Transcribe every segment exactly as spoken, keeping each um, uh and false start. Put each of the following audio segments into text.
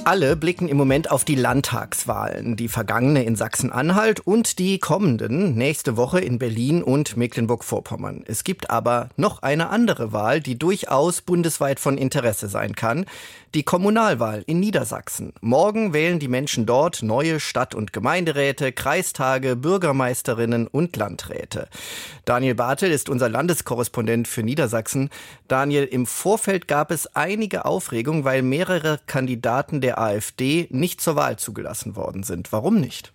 Alle blicken im Moment auf die Landtagswahlen, die vergangene in Sachsen-Anhalt und die kommenden nächste Woche in Berlin und Mecklenburg-Vorpommern. Es gibt aber noch eine andere Wahl, die durchaus bundesweit von Interesse sein kann. Die Kommunalwahl in Niedersachsen. Morgen wählen die Menschen dort neue Stadt- und Gemeinderäte, Kreistage, Bürgermeisterinnen und Landräte. Daniel Bartel ist unser Landeskorrespondent für Niedersachsen. Daniel, im Vorfeld gab es einige Aufregung, weil mehrere Kandidaten der AfD nicht zur Wahl zugelassen worden sind. Warum nicht?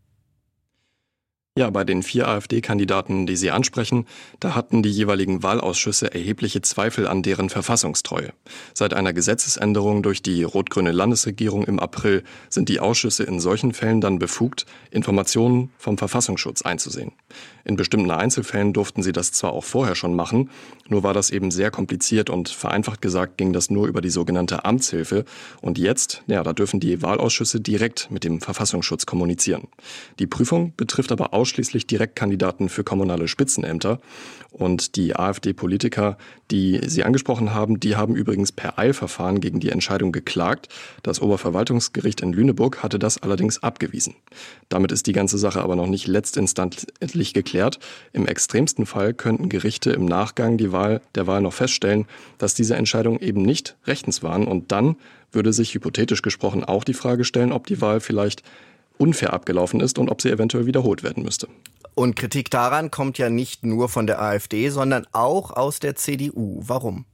Ja, bei den vier AfD-Kandidaten, die Sie ansprechen, da hatten die jeweiligen Wahlausschüsse erhebliche Zweifel an deren Verfassungstreue. Seit einer Gesetzesänderung durch die rot-grüne Landesregierung im April sind die Ausschüsse in solchen Fällen dann befugt, Informationen vom Verfassungsschutz einzusehen. In bestimmten Einzelfällen durften sie das zwar auch vorher schon machen, nur war das eben sehr kompliziert und vereinfacht gesagt ging das nur über die sogenannte Amtshilfe. Und jetzt, ja, da dürfen die Wahlausschüsse direkt mit dem Verfassungsschutz kommunizieren. Die Prüfung betrifft aber ausschließlich Direktkandidaten für kommunale Spitzenämter. Und die AfD-Politiker, die Sie angesprochen haben, die haben übrigens per Eilverfahren gegen die Entscheidung geklagt. Das Oberverwaltungsgericht in Lüneburg hatte das allerdings abgewiesen. Damit ist die ganze Sache aber noch nicht letztinstanzlich geklärt. Im extremsten Fall könnten Gerichte im Nachgang die Wahl, der Wahl noch feststellen, dass diese Entscheidungen eben nicht rechtens waren. Und dann würde sich hypothetisch gesprochen auch die Frage stellen, ob die Wahl vielleicht unfair abgelaufen ist und ob sie eventuell wiederholt werden müsste. Und Kritik daran kommt ja nicht nur von der AfD, sondern auch aus der C D U. Warum?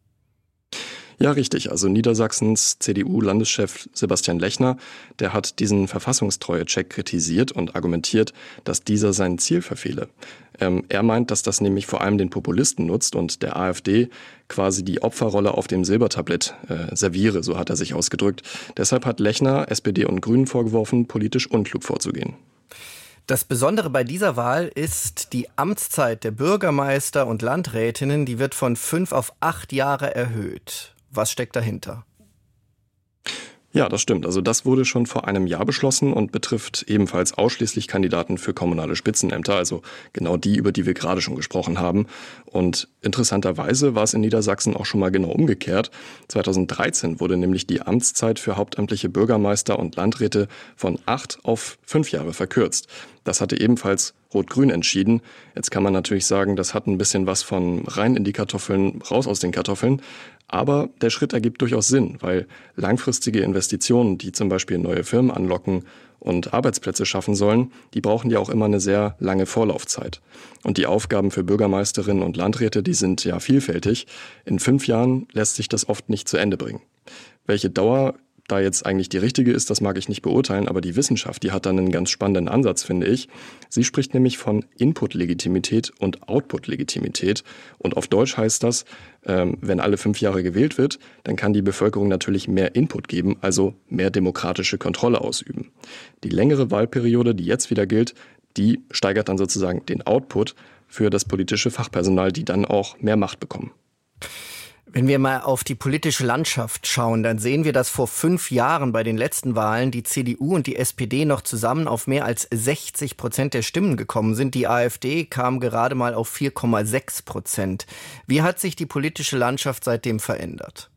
Ja, richtig. Also Niedersachsens C D U-Landeschef Sebastian Lechner, der hat diesen Verfassungstreue-Check kritisiert und argumentiert, dass dieser sein Ziel verfehle. Ähm, er meint, dass das nämlich vor allem den Populisten nutzt und der AfD quasi die Opferrolle auf dem Silbertablett äh, serviere, so hat er sich ausgedrückt. Deshalb hat Lechner S P D und Grünen vorgeworfen, politisch unklug vorzugehen. Das Besondere bei dieser Wahl ist, die Amtszeit der Bürgermeister und Landrätinnen, die wird von fünf auf acht Jahre erhöht. Was steckt dahinter? Ja, das stimmt. Also das wurde schon vor einem Jahr beschlossen und betrifft ebenfalls ausschließlich Kandidaten für kommunale Spitzenämter, also genau die, über die wir gerade schon gesprochen haben. Und interessanterweise war es in Niedersachsen auch schon mal genau umgekehrt. zweitausenddreizehn wurde nämlich die Amtszeit für hauptamtliche Bürgermeister und Landräte von acht auf fünf Jahre verkürzt. Das hatte ebenfalls Rot-Grün entschieden. Jetzt kann man natürlich sagen, das hat ein bisschen was von rein in die Kartoffeln, raus aus den Kartoffeln. Aber der Schritt ergibt durchaus Sinn, weil langfristige Investitionen, die zum Beispiel neue Firmen anlocken und Arbeitsplätze schaffen sollen, die brauchen ja auch immer eine sehr lange Vorlaufzeit. Und die Aufgaben für Bürgermeisterinnen und Landräte, die sind ja vielfältig. In fünf Jahren lässt sich das oft nicht zu Ende bringen. Welche Dauer da jetzt eigentlich die richtige ist, das mag ich nicht beurteilen, aber die Wissenschaft, die hat dann einen ganz spannenden Ansatz, finde ich. Sie spricht nämlich von Input-Legitimität und Output-Legitimität. Und auf Deutsch heißt das, ähm, wenn alle fünf Jahre gewählt wird, dann kann die Bevölkerung natürlich mehr Input geben, also mehr demokratische Kontrolle ausüben. Die längere Wahlperiode, die jetzt wieder gilt, die steigert dann sozusagen den Output für das politische Fachpersonal, die dann auch mehr Macht bekommen. Wenn wir mal auf die politische Landschaft schauen, dann sehen wir, dass vor fünf Jahren bei den letzten Wahlen die C D U und die S P D noch zusammen auf mehr als sechzig Prozent der Stimmen gekommen sind. Die AfD kam gerade mal auf vier Komma sechs Prozent. Wie hat sich die politische Landschaft seitdem verändert?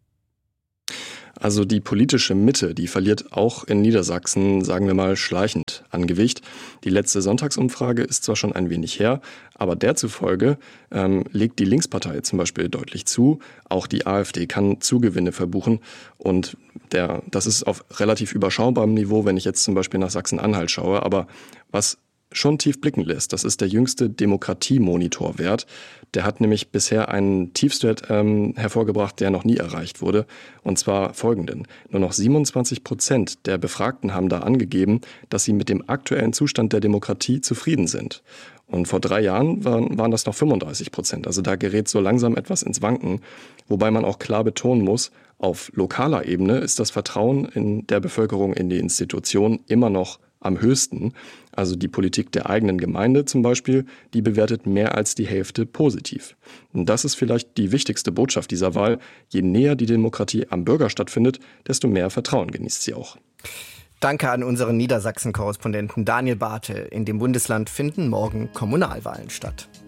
Also die politische Mitte, die verliert auch in Niedersachsen, sagen wir mal, schleichend an Gewicht. Die letzte Sonntagsumfrage ist zwar schon ein wenig her, aber der zufolge ähm, legt die Linkspartei zum Beispiel deutlich zu. Auch die AfD kann Zugewinne verbuchen und der, das ist auf relativ überschaubarem Niveau, wenn ich jetzt zum Beispiel nach Sachsen-Anhalt schaue. Aber was schon tief blicken lässt, das ist der jüngste Demokratie-Monitor-Wert. Der hat nämlich bisher einen Tiefstwert ähm, hervorgebracht, der noch nie erreicht wurde. Und zwar folgenden. Nur noch siebenundzwanzig Prozent der Befragten haben da angegeben, dass sie mit dem aktuellen Zustand der Demokratie zufrieden sind. Und vor drei Jahren waren, waren das noch fünfunddreißig Prozent. Also da gerät so langsam etwas ins Wanken. Wobei man auch klar betonen muss, auf lokaler Ebene ist das Vertrauen in der Bevölkerung in die Institution immer noch am höchsten. Also die Politik der eigenen Gemeinde zum Beispiel, die bewertet mehr als die Hälfte positiv. Und das ist vielleicht die wichtigste Botschaft dieser Wahl. Je näher die Demokratie am Bürger stattfindet, desto mehr Vertrauen genießt sie auch. Danke an unseren Niedersachsen-Korrespondenten Daniel Bartel. In dem Bundesland finden morgen Kommunalwahlen statt.